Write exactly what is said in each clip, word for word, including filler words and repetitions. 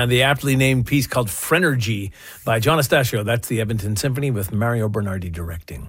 and the aptly named piece called Phrenergy by John Astasio. That's the Edmonton Symphony with Mario Bernardi directing.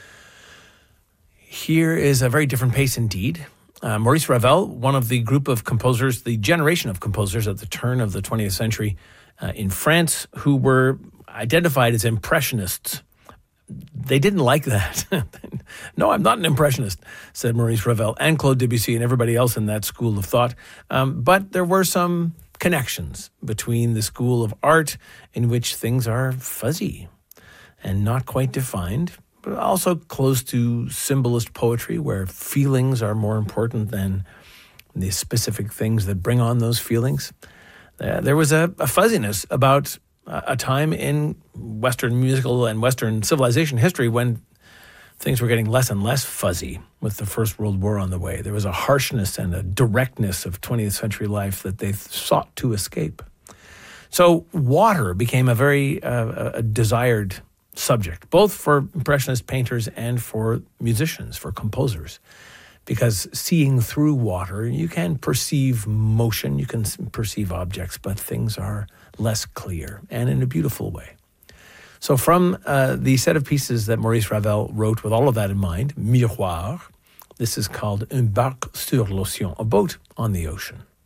Here is a very different pace indeed. Uh, Maurice Ravel, one of the group of composers, the generation of composers at the turn of the twentieth century uh, in France, who were identified as impressionists. They didn't like that. No, I'm not an impressionist, said Maurice Ravel and Claude Debussy and everybody else in that school of thought. Um, but there were some connections between the school of art in which things are fuzzy and not quite defined, but also close to symbolist poetry where feelings are more important than the specific things that bring on those feelings. Uh, there was a, a fuzziness about a, a time in Western musical and Western civilization history when things were getting less and less fuzzy with the First World War on the way. There was a harshness and a directness of twentieth century life that they sought to escape. So water became a very uh, a desired subject, both for Impressionist painters and for musicians, for composers. Because seeing through water, you can perceive motion, you can perceive objects, but things are less clear and in a beautiful way. So from uh, the set of pieces that Maurice Ravel wrote with all of that in mind, Miroir, this is called Un barque sur l'océan, a boat on the ocean.